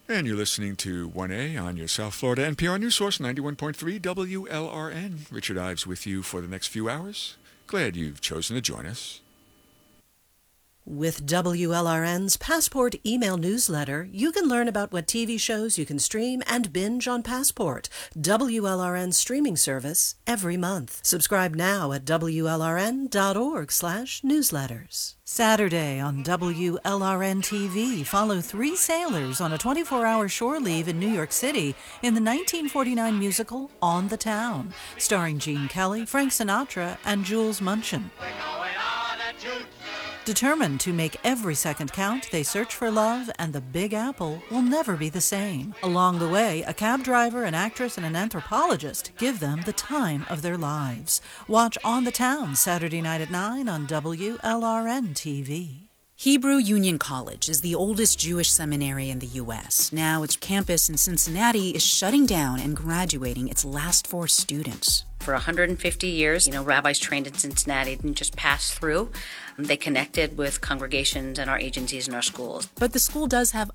And you're listening to 1A on your South Florida NPR News Source 91.3 WLRN. Richard Ives with you for the next few hours. Glad you've chosen to join us. With WLRN's Passport email newsletter, you can learn about what TV shows you can stream and binge on Passport, WLRN's streaming service, every month. Subscribe now at WLRN.org/newsletters. Saturday on WLRN TV, follow three sailors on a 24-hour shore leave in New York City in the 1949 musical On the Town, starring Gene Kelly, Frank Sinatra, and Jules Munchin. Determined to make every second count, they search for love, and the Big Apple will never be the same. Along the way, a cab driver, an actress, and an anthropologist give them the time of their lives. Watch On the Town Saturday night at 9 on WLRN TV. Hebrew Union College is the oldest Jewish seminary in the U.S. Now its campus in Cincinnati is shutting down and graduating its last 4 students. For 150 years, rabbis trained in Cincinnati didn't just pass through. They connected with congregations and our agencies and our schools. But the school does have